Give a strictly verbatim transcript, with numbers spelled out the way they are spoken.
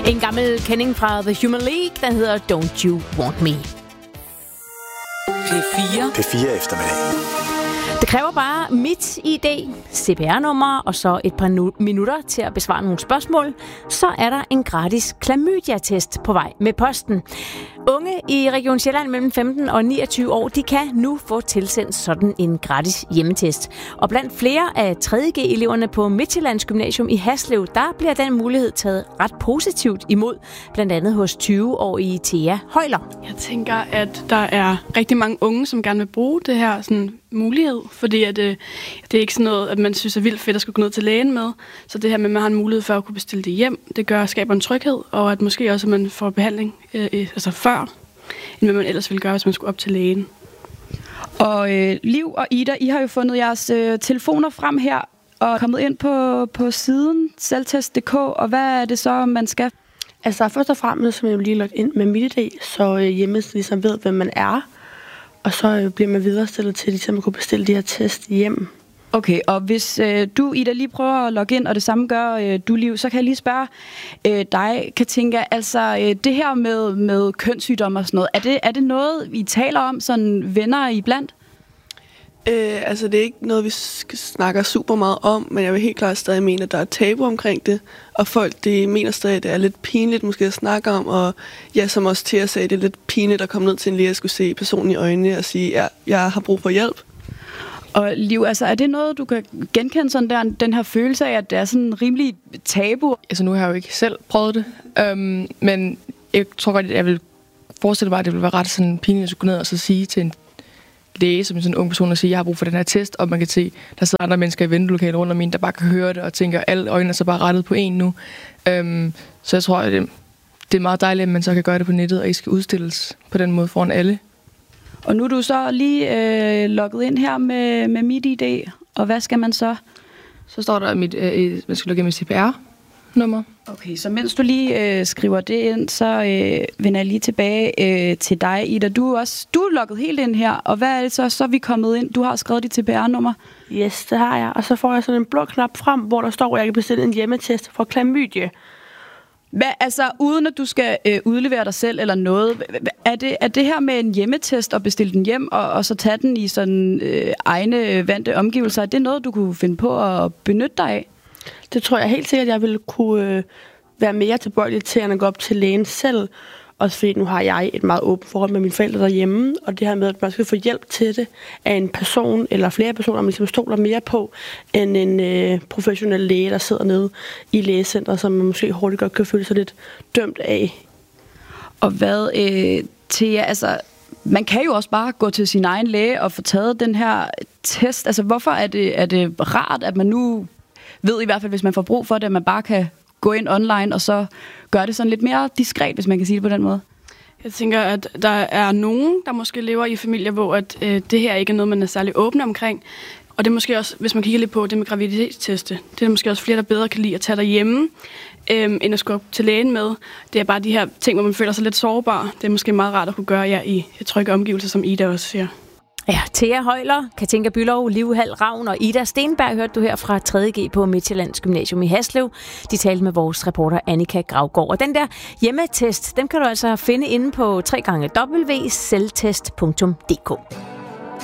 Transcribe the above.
En gammel kending fra The Human League, der hedder Don't You Want Me. P fire. P fire eftermiddag. Det kræver bare mit I D, C P R-nummer og så et par nu- minutter til at besvare nogle spørgsmål. Så er der en gratis klamydia-test på vej med posten. Unge i Region Sjælland mellem femten og niogtyve år, de kan nu få tilsendt sådan en gratis hjemmetest. Og blandt flere af tredje G-eleverne på Midtjyllands Gymnasium i Haslev, der bliver den mulighed taget ret positivt imod, blandt andet hos tyve-årige Thea Højler. Jeg tænker, at der er rigtig mange unge, som gerne vil bruge det her sådan, mulighed, fordi at, øh, det er ikke sådan noget, at man synes er vildt fedt at skulle gå ned til lægen med. Så det her med, at man har en mulighed for at kunne bestille det hjem, det gør skaber en tryghed, og at måske også, at man får behandling øh, altså før, end hvad man ellers ville gøre, hvis man skulle op til lægen. Og øh, Liv og Ida, I har jo fundet jeres øh, telefoner frem her, og kommet ind på, på siden selvtest punktum d k, og hvad er det så, man skal? Altså først og fremmest, så er man jo lige logget ind med MitID, så øh, hjemmesiden ligesom ved, hvem man er. Og så øh, bliver man viderestillet til, ligesom at kunne bestille de her test hjem. Okay, og hvis øh, du, Ida, lige prøver at logge ind, og det samme gør øh, du, Liv, så kan jeg lige spørge øh, dig, Katinka, altså øh, det her med, med kønssygdomme og sådan noget, er det, er det noget, I taler om, sådan venner iblandt? Øh, altså det er ikke noget, vi snakker super meget om, men jeg vil helt klart stadig mene, at der er tabu omkring det, og folk de mener stadig, at det er lidt pinligt måske at snakke om, og ja, som også Thea sagde, det er lidt pinligt at komme ned til en læge og skulle se personen i øjnene og sige, ja, jeg har brug for hjælp. Og Liv, altså er det noget, du kan genkende sådan der, den her følelse af, at det er sådan rimelig tabu? Altså nu har jeg jo ikke selv prøvet det, øhm, men jeg tror godt, at jeg vil forestille mig, at det ville være ret sådan pinligt at skulle gå ned og så sige til en læge, som sådan en ung person, og sige, jeg har brug for den her test, og man kan se, der sidder andre mennesker i ventelokalet rundt om en, der bare kan høre det, og tænker, at alle øjnene er så bare rettet på en nu. Øhm, så jeg tror, at det, det er meget dejligt, at man så kan gøre det på nettet, og ikke skal udstilles på den måde foran alle. Og nu er du så lige øh, logget ind her med, med MitID, og hvad skal man så? Så står der, mit, øh, man skal logge med C P R-nummer. Okay, så mens du lige øh, skriver det ind, så øh, vender jeg lige tilbage øh, til dig, Ida. Du er også du er logget helt ind her, og hvad er det så? Så er vi kommet ind. Du har skrevet dit C P R-nummer. Yes, det har jeg. Og så får jeg sådan en blå knap frem, hvor der står, at jeg kan bestille en hjemmetest for klamydia. Hvad, altså, uden at du skal øh, udlevere dig selv eller noget, er det, er det her med en hjemmetest og bestille den hjem, og, og så tage den i sådan øh, egne vante omgivelser, er det noget, du kunne finde på at benytte dig af? Det tror jeg helt sikkert, at jeg ville kunne øh, være mere tilbøjelig til, end at gå op til lægen selv. Også fordi nu har jeg et meget åbent forhold med mine forældre derhjemme, og det her med, at man skal få hjælp til det af en person, eller flere personer, man ligesom stoler mere på, end en øh, professionel læge, der sidder nede i lægecentret, som man måske hurtigt godt kan føle sig lidt dømt af. Og hvad øh, til altså man kan jo også bare gå til sin egen læge og få taget den her test. Altså hvorfor er det, er det rart, at man nu ved i hvert fald, hvis man får brug for det, at man bare kan gå ind online og så gøre det sådan lidt mere diskret, hvis man kan sige det på den måde? Jeg tænker, at der er nogen, der måske lever i familier, hvor at, øh, det her ikke er noget, man er særlig åbne omkring. Og det er måske også, hvis man kigger lidt på det med graviditetsteste, det er måske også flere, der bedre kan lide at tage derhjemme, øh, end at skulle op til lægen med. Det er bare de her ting, hvor man føler sig lidt sårbar. Det er måske meget rart at kunne gøre jer i trygge omgivelser, som Ida også siger. Ja, Thea Højler, Katinka Bülow, Liv Hald Ravn og Ida Stenberg hørte du her fra tredje G på Midtjyllands Gymnasium i Haslev. De talte med vores reporter Annika Gravgaard. Og den der hjemmetest, dem kan du altså finde inde på w w w punktum selvtest punktum d k.